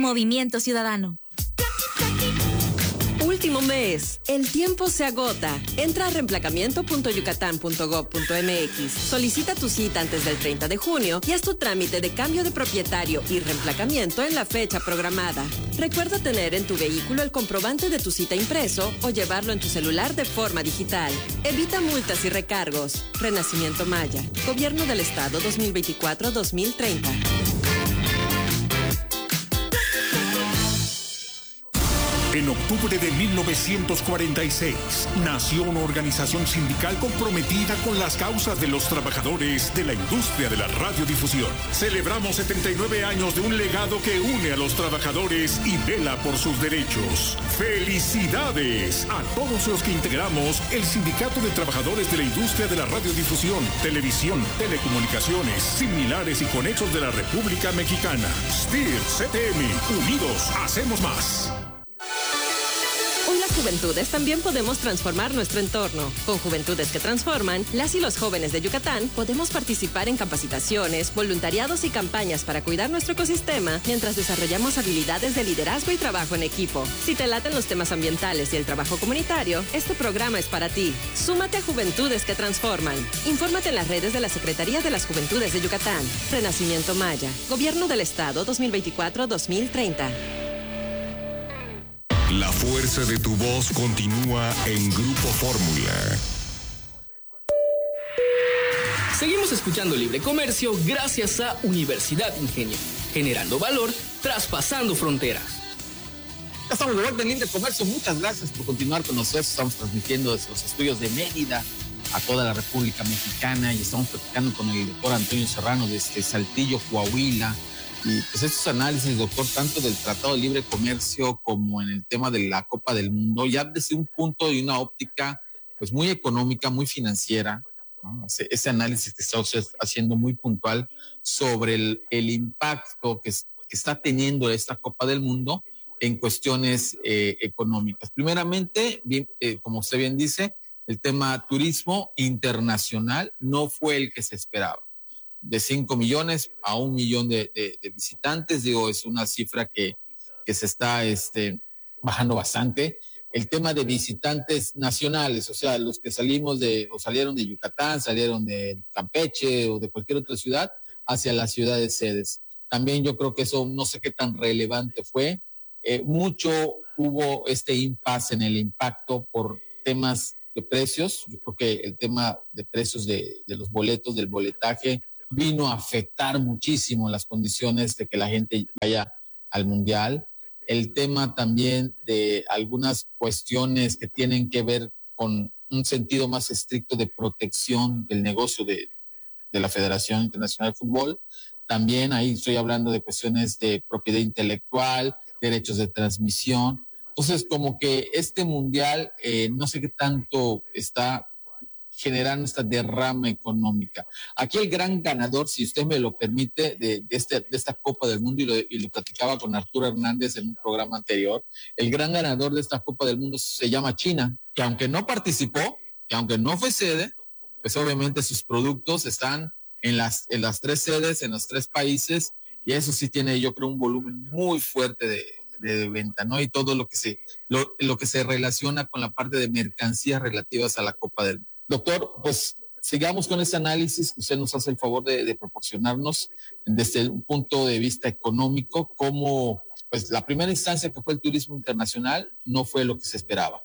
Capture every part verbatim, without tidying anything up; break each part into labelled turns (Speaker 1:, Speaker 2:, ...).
Speaker 1: Movimiento Ciudadano.
Speaker 2: Último mes. El tiempo se agota. Entra a reemplacamiento punto yucatán punto gob punto mx. Solicita tu cita antes del treinta de junio y haz tu trámite de cambio de propietario y reemplacamiento en la fecha programada. Recuerda tener en tu vehículo el comprobante de tu cita impreso o llevarlo en tu celular de forma digital. Evita multas y recargos. Renacimiento Maya. Gobierno del Estado dos mil veinticuatro a dos mil treinta.
Speaker 3: En octubre de mil novecientos cuarenta y seis, nació una organización sindical comprometida con las causas de los trabajadores de la industria de la radiodifusión. Celebramos setenta y nueve años de un legado que une a los trabajadores y vela por sus derechos. ¡Felicidades a todos los que integramos el Sindicato de Trabajadores de la Industria de la Radiodifusión, Televisión, Telecomunicaciones, Similares y Conexos de la República Mexicana! S T I R C T M, unidos hacemos más.
Speaker 2: Hoy las juventudes también podemos transformar nuestro entorno. Con Juventudes que Transforman, las y los jóvenes de Yucatán podemos participar en capacitaciones, voluntariados y campañas para cuidar nuestro ecosistema mientras desarrollamos habilidades de liderazgo y trabajo en equipo. Si te laten los temas ambientales y el trabajo comunitario, este programa es para ti. Súmate a Juventudes que Transforman. Infórmate en las redes de la Secretaría de las Juventudes de Yucatán. Renacimiento Maya. Gobierno del Estado dos mil veinticuatro a dos mil treinta.
Speaker 4: La fuerza de tu voz continúa en Grupo Fórmula.
Speaker 5: Seguimos escuchando Libre Comercio gracias a Universidad Ingenio, generando valor, traspasando fronteras.
Speaker 6: Ya estamos de vuelta en Libre Comercio. Muchas gracias por continuar con nosotros. Estamos transmitiendo desde los estudios de Mérida a toda la República Mexicana y estamos platicando con el doctor Antonio Serrano desde Saltillo, Coahuila. Y pues estos análisis, doctor, tanto del Tratado de Libre Comercio como en el tema de la Copa del Mundo, ya desde un punto y una óptica pues muy económica, muy financiera, ¿no? Ese, ese análisis que está usted haciendo muy puntual sobre el, el impacto que, que está teniendo esta Copa del Mundo en cuestiones eh, económicas. Primeramente, bien, eh, como usted bien dice, el tema turismo internacional no fue el que se esperaba. De cinco millones a un millón de, de, de visitantes, digo, es una cifra que, que se está este, bajando bastante. El tema de visitantes nacionales, o sea, los que salimos de, o salieron de Yucatán, salieron de Campeche o de cualquier otra ciudad, hacia las ciudades sedes. También yo creo que eso no sé qué tan relevante fue. Eh, mucho hubo este impasse en el impacto por temas de precios. Yo creo que el tema de precios de, de los boletos, del boletaje, vino a afectar muchísimo las condiciones de que la gente vaya al Mundial. El tema también de algunas cuestiones que tienen que ver con un sentido más estricto de protección del negocio de, de la Federación Internacional de Fútbol. También ahí estoy hablando de cuestiones de propiedad intelectual, derechos de transmisión. Entonces, como que este Mundial, eh, no sé qué tanto está generando esta derrama económica. Aquí el gran ganador, si usted me lo permite, de, de, este, de esta Copa del Mundo, y lo, y lo platicaba con Arturo Hernández en un programa anterior, el gran ganador de esta Copa del Mundo se llama China, que aunque no participó, que aunque no fue sede, pues obviamente sus productos están en las, en las tres sedes, en los tres países, y eso sí tiene, yo creo, un volumen muy fuerte de, de venta, ¿no? Y todo lo que se, lo, lo que se relaciona con la parte de mercancías relativas a la Copa del Mundo. Doctor, pues sigamos con ese análisis que usted nos hace el favor de, de proporcionarnos desde un punto de vista económico, cómo pues la primera instancia que fue el turismo internacional no fue lo que se esperaba.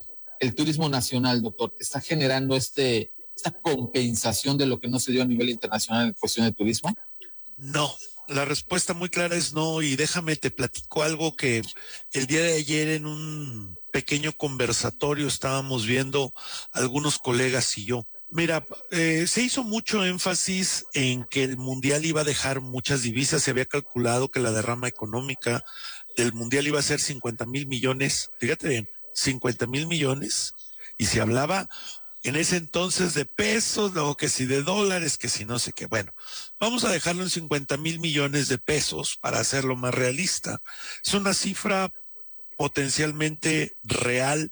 Speaker 6: El turismo nacional, doctor, ¿está generando este, esta compensación de lo que no se dio a nivel internacional en cuestión de turismo?
Speaker 7: No, la respuesta muy clara es no, y déjame te platico algo que el día de ayer en un pequeño conversatorio estábamos viendo algunos colegas y yo. Mira, eh, se hizo mucho énfasis en que el Mundial iba a dejar muchas divisas. Se había calculado que la derrama económica del Mundial iba a ser cincuenta mil millones. Fíjate bien, cincuenta mil millones. Y se hablaba en ese entonces de pesos, luego que si de dólares, que si no sé qué. Bueno, vamos a dejarlo en cincuenta mil millones de pesos para hacerlo más realista. Es una cifra potencialmente real,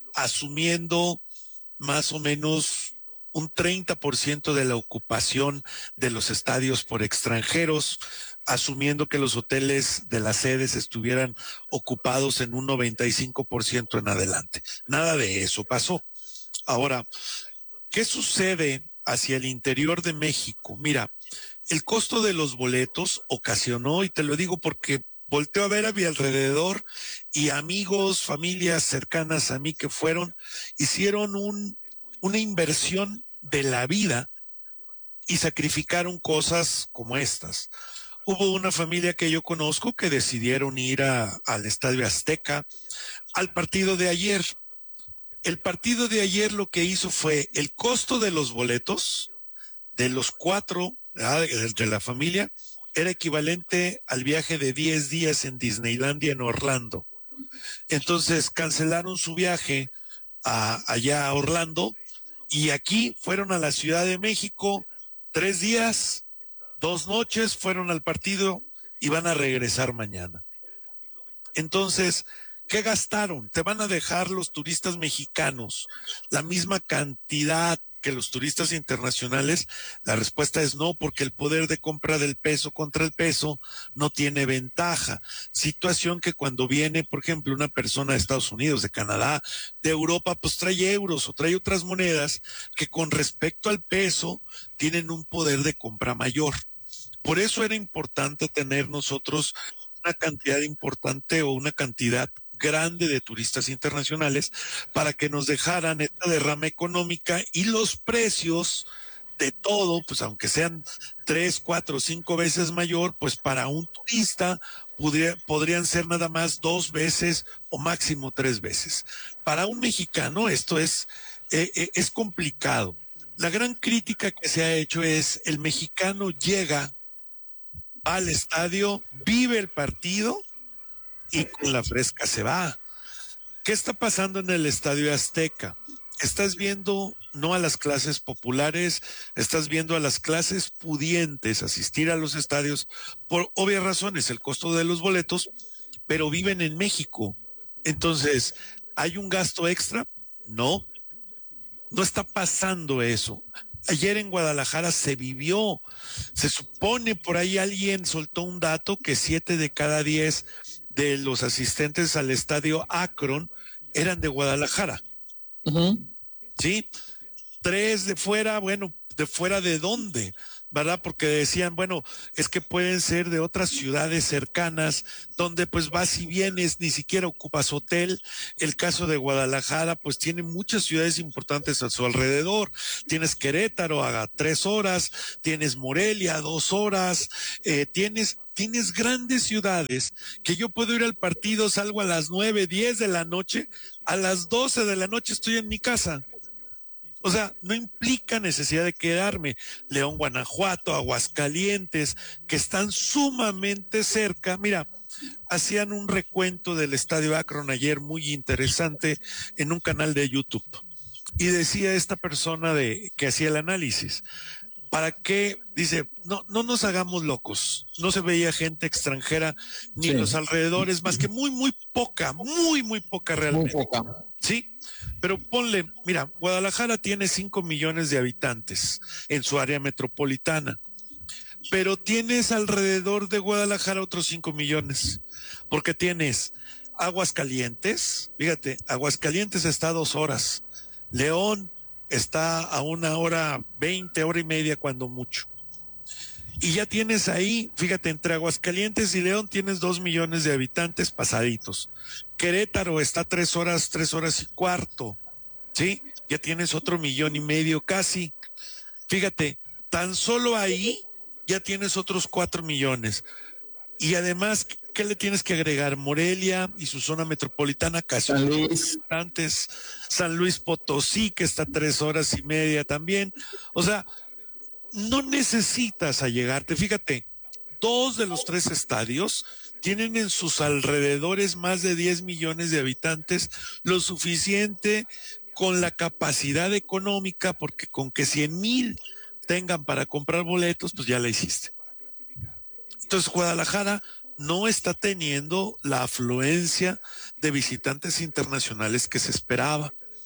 Speaker 7: asumiendo más o menos un treinta por ciento de la ocupación de los estadios por extranjeros, asumiendo que los hoteles de las sedes estuvieran ocupados en un noventa y cinco por ciento en adelante. Nada de eso pasó. Ahora, ¿qué sucede hacia el interior de México? Mira, el costo de los boletos ocasionó, y te lo digo porque volteo a ver a mi alrededor y amigos, familias cercanas a mí que fueron, hicieron un, una inversión de la vida y sacrificaron cosas como estas. Hubo una familia que yo conozco que decidieron ir a, al Estadio Azteca al partido de ayer. El partido de ayer lo que hizo fue el costo de los boletos de los cuatro de, de la familia era equivalente al viaje de diez días en Disneylandia en Orlando. Entonces cancelaron su viaje a, allá a Orlando y aquí fueron a la Ciudad de México tres días. Dos noches, fueron al partido y van a regresar mañana. Entonces, ¿qué gastaron? ¿Te van a dejar los turistas mexicanos la misma cantidad que los turistas internacionales? La respuesta es no, porque el poder de compra del peso contra el peso no tiene ventaja. Situación que cuando viene, por ejemplo, una persona de Estados Unidos, de Canadá, de Europa, pues trae euros o trae otras monedas que con respecto al peso tienen un poder de compra mayor. Por eso era importante tener nosotros una cantidad importante o una cantidad grande de turistas internacionales para que nos dejaran esta derrama económica y los precios de todo, pues aunque sean tres, cuatro, cinco veces mayor, pues para un turista podría, podrían ser nada más dos veces o máximo tres veces. Para un mexicano esto es, eh, es complicado. La gran crítica que se ha hecho es el mexicano llega va al estadio, vive el partido y con la fresca se va. ¿Qué está pasando en el Estadio Azteca? Estás viendo no a las clases populares, estás viendo a las clases pudientes asistir a los estadios por obvias razones, el costo de los boletos, pero viven en México. Entonces, ¿hay un gasto extra? No, no está pasando eso. Ayer en Guadalajara se vivió, se supone por ahí alguien soltó un dato que siete de cada diez de los asistentes al estadio Akron eran de Guadalajara. Uh-huh. ¿Sí? Tres de fuera, bueno, ¿de fuera de dónde? ¿Verdad? Porque decían, bueno, es que pueden ser de otras ciudades cercanas donde pues vas y vienes, ni siquiera ocupas hotel. El caso de Guadalajara pues tiene muchas ciudades importantes a su alrededor. Tienes Querétaro a tres horas, tienes Morelia a dos horas, eh, tienes, tienes grandes ciudades que yo puedo ir al partido, salgo a las nueve, diez de la noche, a las doce de la noche estoy en mi casa. O sea, no implica necesidad de quedarme. León, Guanajuato, Aguascalientes, que están sumamente cerca. Mira, hacían un recuento del Estadio Akron ayer muy interesante en un canal de YouTube. Y decía esta persona de que hacía el análisis, ¿para qué? Dice, no, no nos hagamos locos. No se veía gente extranjera ni en sí. los alrededores, más que muy, muy poca, muy, muy poca realmente. Muy poca. Sí. Pero ponle, mira, Guadalajara tiene cinco millones de habitantes en su área metropolitana, pero tienes alrededor de Guadalajara otros cinco millones, porque tienes Aguascalientes, fíjate, Aguascalientes está a dos horas, León está a una hora veinte, hora y media cuando mucho. Y ya tienes ahí, fíjate, entre Aguascalientes y León tienes dos millones de habitantes pasaditos. Querétaro está a tres horas, tres horas y cuarto, ¿sí? Ya tienes otro millón y medio casi. Fíjate, tan solo ahí ya tienes otros cuatro millones. Y además, ¿qué le tienes que agregar? Morelia y su zona metropolitana, casi
Speaker 6: San Luis.
Speaker 7: Antes, San Luis Potosí, que está a tres horas y media también. O sea, no necesitas allegarte. Fíjate, dos de los tres estadios tienen en sus alrededores más de diez millones de habitantes, lo suficiente con la capacidad económica, porque con que cien mil tengan para comprar boletos, pues ya la hiciste. Entonces Guadalajara no está teniendo la afluencia de visitantes internacionales que se esperaba.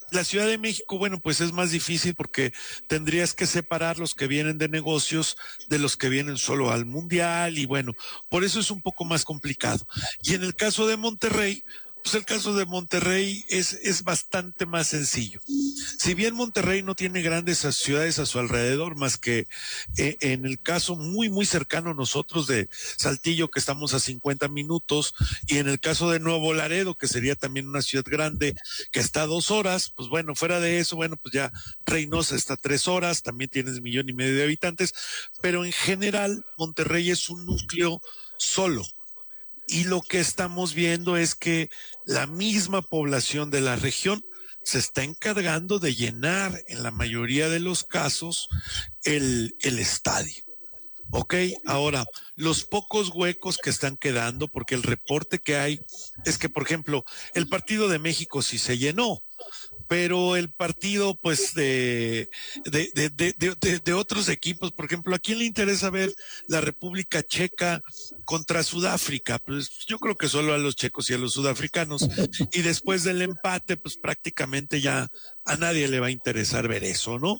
Speaker 7: La Ciudad de México, bueno, pues es más difícil porque tendrías que separar los que vienen de negocios de los que vienen solo al Mundial y bueno, por eso es un poco más complicado. Y en el caso de Monterrey, pues el caso de Monterrey es, es bastante más sencillo. Si bien Monterrey no tiene grandes ciudades a su alrededor, más que eh, en el caso muy, muy cercano a nosotros de Saltillo, que estamos a cincuenta minutos, y en el caso de Nuevo Laredo, que sería también una ciudad grande, que está a dos horas, pues bueno, fuera de eso, bueno, pues ya Reynosa está a tres horas, también tienes millón y medio de habitantes, pero en general Monterrey es un núcleo solo. Y lo que estamos viendo es que la misma población de la región se está encargando de llenar en la mayoría de los casos el, el estadio. Ok, ahora, los pocos huecos que están quedando, porque el reporte que hay es que, por ejemplo, el partido de México sí se llenó, pero el partido pues de de, de, de, de de otros equipos, por ejemplo, ¿a quién le interesa ver la República Checa contra Sudáfrica? Pues yo creo que solo a los checos y a los sudafricanos, y después del empate pues prácticamente ya a nadie le va a interesar ver eso, ¿no?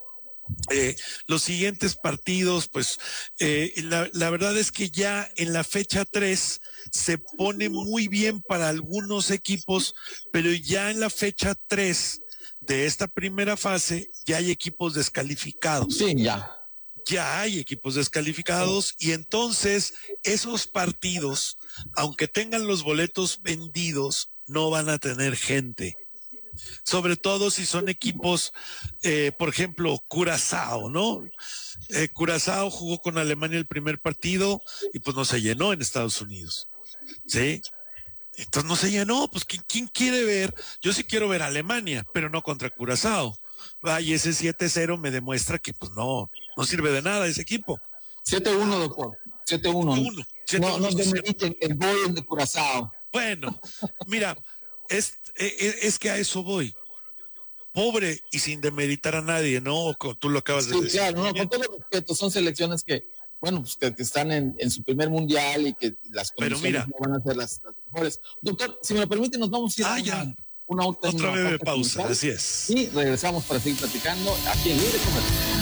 Speaker 7: Eh, los siguientes partidos, pues eh, la, la verdad es que ya en la fecha tres se pone muy bien para algunos equipos, pero ya en la fecha tres de esta primera fase ya hay equipos descalificados.
Speaker 6: Sí, ya.
Speaker 7: Ya hay equipos descalificados y entonces esos partidos, aunque tengan los boletos vendidos, no van a tener gente. Sobre todo si son equipos, eh, por ejemplo, Curazao, ¿no? Eh, Curazao jugó con Alemania el primer partido y pues no se llenó en Estados Unidos, ¿sí? Entonces no se llenó, pues ¿quién, quién quiere ver? Yo sí quiero ver a Alemania, pero no contra Curazao. Ah, y ese siete cero me demuestra que pues no, no sirve de nada ese equipo.
Speaker 6: siete uno, doctor. siete uno. No, no demeriten el gol de Curazao.
Speaker 7: Bueno, mira, es, es, es que a eso voy. Pobre y sin demeritar a nadie, ¿no? Tú lo acabas de
Speaker 6: sí,
Speaker 7: decir.
Speaker 6: Claro, no, con todo respeto, son selecciones que, bueno, pues que, que están en, en su primer mundial y que las condiciones no van a ser las, las mejores. Doctor, si me lo permite, nos vamos a ir
Speaker 7: ah,
Speaker 6: a
Speaker 7: ya.
Speaker 6: una, una,
Speaker 7: otra
Speaker 6: una
Speaker 7: breve pausa, así es.
Speaker 6: Y regresamos para seguir platicando aquí en Libre Comercio.